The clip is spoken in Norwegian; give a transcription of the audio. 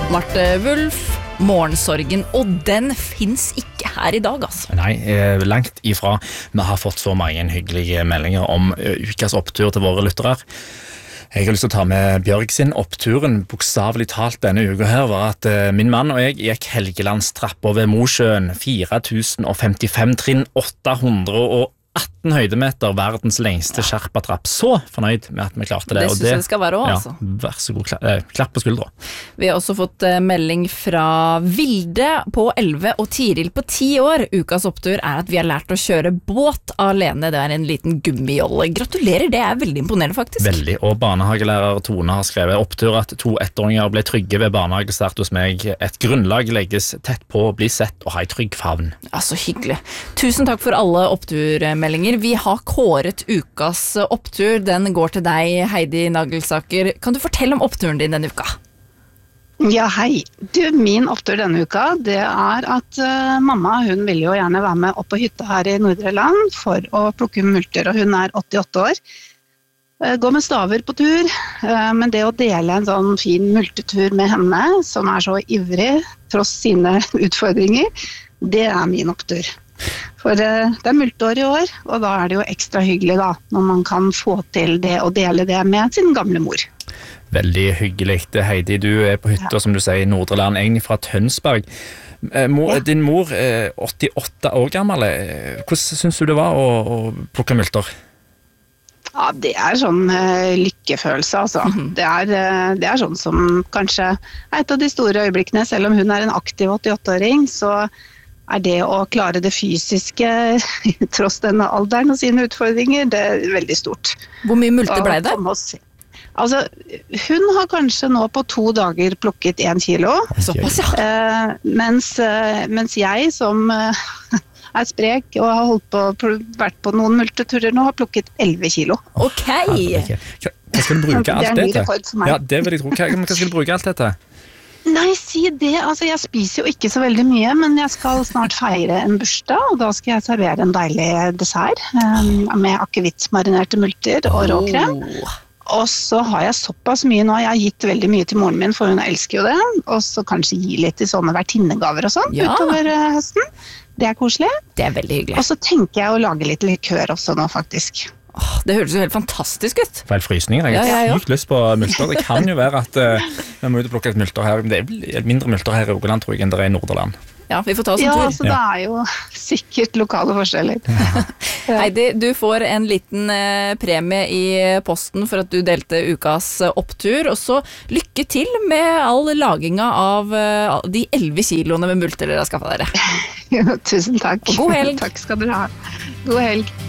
Marte Wulff, morgensorgen, og den finnes ikke her i dag, altså. Nei, langt ifra. Vi har fått så mange hyggelige meldinger om ukas opptur til våre lyttere. Jeg har lyst til å ta med Bjørg sin oppturen. Bokstavelig talt denne uka her var at min mann og jeg gikk Helgelandstrappa ved Mosjøen, 4055 trinn, 818 høydemeter, verdens lengste skjerpatrapp. Så fornøyd med at vi klarte det. Det synes jeg det skal være også, altså. Ja, vær så god, klapp på skuldra. Vi har også fått melding fra Vilde på 11 og Tiril på 10 år. Ukas opptur er at vi har lært å kjøre båt alene. Det er en liten gummijolle. Gratulerer, det er veldig imponerende faktisk. Veldig, og barnehagelærer Tone har skrevet opptur at 2 ettåringer ble trygge ved barnehagestart hos meg. Et grunnlag legges tett på, bli sett og ha en trygg favn. Ja, så hyggelig. Tusen takk for alle oppturmeldinger. Vi har kåret ukas opptur. Den går til deg, Heidi Nagelsaker. Kan du fortelle om oppturen din denne uka? Ja, hei. Min opptur denne uka, det er at mamma, hun vil jo gjerne være med opp på hytta her i Nordre Land for å plukke multer, og hun er 88 år. Gå med staver på tur, men det å dele en sånn fin multetur med henne, som er så ivrig, tross sine utfordringer, det er min opptur. For det er multeår i år, og da er det jo ekstra hyggelig da, når man kan få til det og dele det med sin gamle mor. Veldig hyggelig. Heidi, du er på hytta, som du sier, i Nordre Land, egentlig fra Tønsberg. Din mor er 88 år gammel. Hvordan synes du det var å plukke multer? Ja, det er sånn lykkefølelse, altså. Det er sånn som kanskje er et av de store øyeblikkene, selv om hun er en aktiv 88-åring, så er det å klare det fysiske, tross denne alderen og sine utfordringer, det er veldig stort. Hvor mye multer ble det? Altså, hun har kanskje nå på 2 dager plukket 1 kilo. Såpass, ja. Mens jeg, som er sprek og har vært på noen multeturer nå, har plukket 11 kilo. Ok! Hva skal du bruke alt dette? Det er en ny rekord for meg. Ja, det vil jeg tro. Hva skal du bruke alt dette? Nei, si det. Altså, jeg spiser jo ikke så veldig mye, men jeg skal snart feire en bursdag, og da skal jeg servere en deilig dessert med akevittsmarinerte multer og råkrem. Og så har jeg såpass mye nå. Jeg har gitt veldig mye til moren min, for hun elsker jo det. Og så kanskje gi litt i sånne vertinnegaver og sånn utover høsten. Det er koselig. Det er veldig hyggelig. Og så tenker jeg å lage litt likør også nå, faktisk. Det høres jo helt fantastisk ut. Feil frysninger, jeg har sykt lyst på multer. Det kan jo være at vi må ut og plukke et multer her. Det er mindre multer her i Rogaland, tror jeg, enn det er i Nordre Land. Ja, vi får ta oss en tur. Ja, så det er jo sikkert lokale forskjeller. Heidi, du får en liten premie i posten for at du delte ukas opptur, og så lykke til med all laginga av de 11 kiloene med multer dere har skaffet dere. Tusen takk. Og god helg. Takk skal dere ha. God helg.